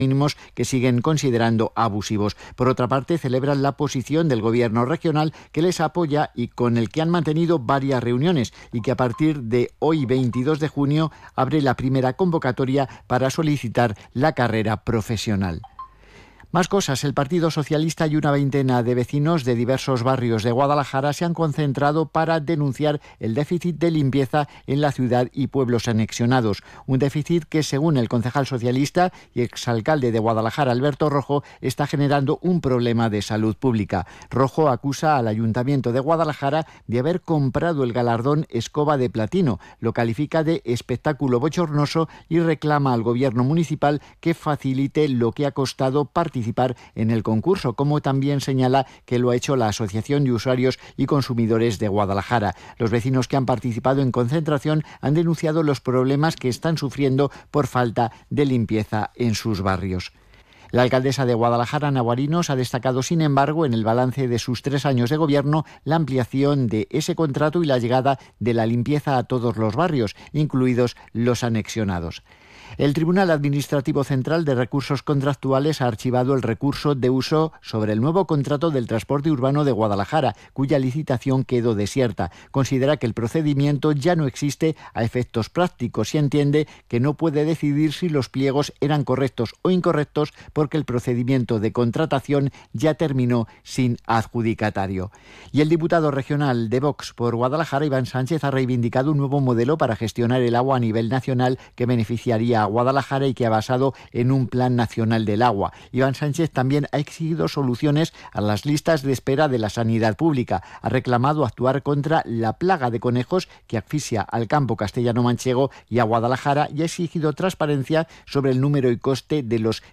mínimos que siguen considerando abusivos. Por otra parte, celebran la posición del gobierno regional que les apoya y con el que han mantenido varias reuniones y que a partir de hoy 22 de junio abre la primera convocatoria para solicitar la carrera profesional. Más cosas. El Partido Socialista y una veintena de vecinos de diversos barrios de Guadalajara se han concentrado para denunciar el déficit de limpieza en la ciudad y pueblos anexionados. Un déficit que, según el concejal socialista y exalcalde de Guadalajara, Alberto Rojo, está generando un problema de salud pública. Rojo acusa al Ayuntamiento de Guadalajara de haber comprado el galardón Escoba de Platino. Lo califica de espectáculo bochornoso y reclama al gobierno municipal que facilite lo que ha costado participar en el concurso, como también señala que lo ha hecho la Asociación de Usuarios y Consumidores de Guadalajara. Los vecinos que han participado en concentración han denunciado los problemas que están sufriendo por falta de limpieza en sus barrios. La alcaldesa de Guadalajara, Ana Guarinos, ha destacado, sin embargo, en el balance de sus 3 años de gobierno, la ampliación de ese contrato y la llegada de la limpieza a todos los barrios, incluidos los anexionados. El Tribunal Administrativo Central de Recursos Contractuales ha archivado el recurso de uso sobre el nuevo contrato del transporte urbano de Guadalajara, cuya licitación quedó desierta. Considera que el procedimiento ya no existe a efectos prácticos y entiende que no puede decidir si los pliegos eran correctos o incorrectos porque el procedimiento de contratación ya terminó sin adjudicatario. Y el diputado regional de Vox por Guadalajara, Iván Sánchez, ha reivindicado un nuevo modelo para gestionar el agua a nivel nacional que beneficiaría a Guadalajara y que ha basado en un plan nacional del agua. Iván Sánchez también ha exigido soluciones a las listas de espera de la sanidad pública. Ha reclamado actuar contra la plaga de conejos que asfixia al campo castellano-manchego y a Guadalajara y ha exigido transparencia sobre el número y coste de los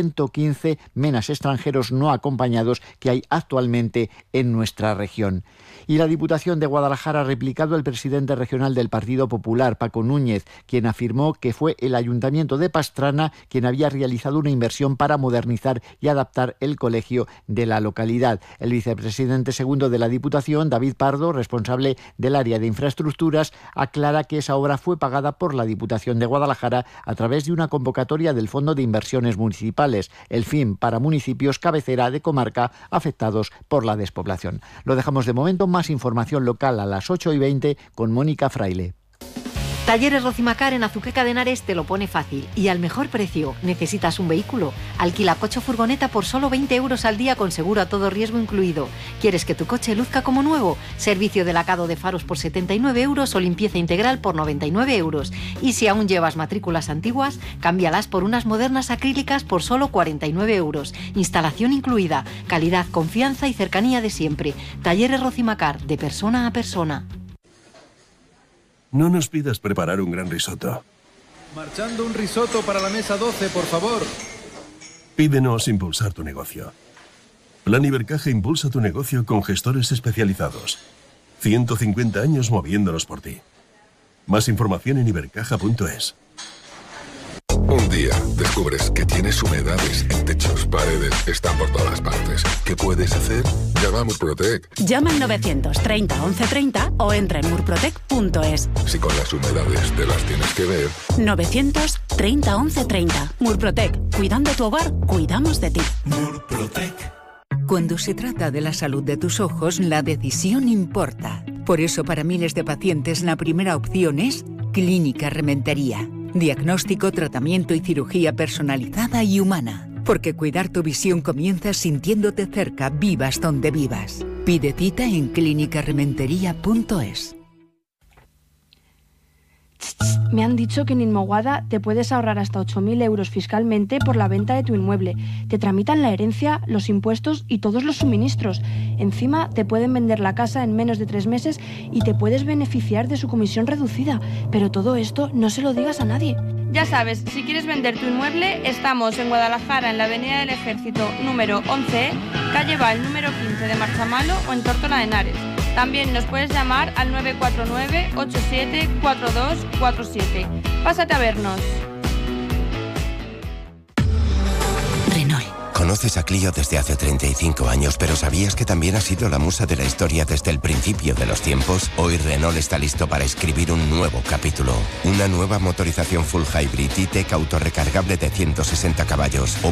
115 menas extranjeros no acompañados que hay actualmente en nuestra región. Y la Diputación de Guadalajara ha replicado al presidente regional del Partido Popular, Paco Núñez, quien afirmó que fue el Ayuntamiento de Pastrana quien había realizado una inversión para modernizar y adaptar el colegio de la localidad. El vicepresidente segundo de la Diputación, David Pardo, responsable del área de infraestructuras, aclara que esa obra fue pagada por la Diputación de Guadalajara a través de una convocatoria del Fondo de Inversiones Municipales, el FIM, para municipios cabecera de comarca afectados por la despoblación. Lo dejamos de momento. Más información local a las 8:20 con Mónica Fraile. Talleres Rocimacar en Azuqueca de Henares te lo pone fácil y al mejor precio. ¿Necesitas un vehículo? Alquila coche o furgoneta por solo 20 euros al día con seguro a todo riesgo incluido. ¿Quieres que tu coche luzca como nuevo? Servicio de lacado de faros por 79 euros o limpieza integral por 99 euros. Y si aún llevas matrículas antiguas, cámbialas por unas modernas acrílicas por solo 49 euros. Instalación incluida. Calidad, confianza y cercanía de siempre. Talleres Rocimacar, de persona a persona. No nos pidas preparar un gran risotto. Marchando un risotto para la mesa 12, por favor. Pídenos impulsar tu negocio. Plan Ibercaja impulsa tu negocio con gestores especializados. 150 años moviéndonos por ti. Más información en ibercaja.es. Un día descubres que tienes humedades en techos, paredes, están por todas partes. ¿Qué puedes hacer? Llama a Murprotec. Llama al 930 1130 o entra en murprotec.es. Si con las humedades te las tienes que ver. 930 1130. Murprotec. Cuidando tu hogar, cuidamos de ti. Murprotec. Cuando se trata de la salud de tus ojos, la decisión importa. Por eso, para miles de pacientes, la primera opción es Clínica Rementería. Diagnóstico, tratamiento y cirugía personalizada y humana. Porque cuidar tu visión comienza sintiéndote cerca, vivas donde vivas. Pide cita en clinicarementería.es. Me han dicho que en Inmoguada te puedes ahorrar hasta 8.000 euros fiscalmente por la venta de tu inmueble. Te tramitan la herencia, los impuestos y todos los suministros. Encima te pueden vender la casa en menos de 3 meses y te puedes beneficiar de su comisión reducida. Pero todo esto no se lo digas a nadie. Ya sabes, si quieres vender tu inmueble, estamos en Guadalajara, en la Avenida del Ejército número 11, calle Val número 15 de Marchamalo o en Tórtola de Henares. También nos puedes llamar al 949-874247. Pásate a vernos. Renault. Conoces a Clio desde hace 35 años, pero ¿sabías que también ha sido la musa de la historia desde el principio de los tiempos? Hoy Renault está listo para escribir un nuevo capítulo. Una nueva motorización full hybrid E-Tech autorrecargable de 160 caballos o